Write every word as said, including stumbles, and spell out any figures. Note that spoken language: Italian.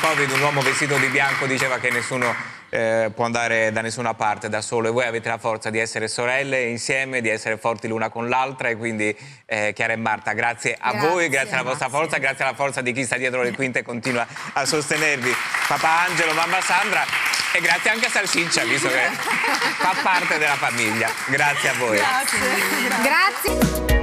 Covid un uomo vestito di bianco diceva che nessuno eh, può andare da nessuna parte da solo, e voi avete la forza di essere sorelle insieme, di essere forti l'una con l'altra, e quindi eh, Chiara e Marta, grazie a Grazie, voi, grazie alla vostra grazie. forza, grazie alla forza di chi sta dietro le quinte e continua a sostenervi, papà Angelo, mamma Sandra, e grazie anche a Salsiccia, visto che fa parte della famiglia. Grazie a voi. Grazie. Grazie.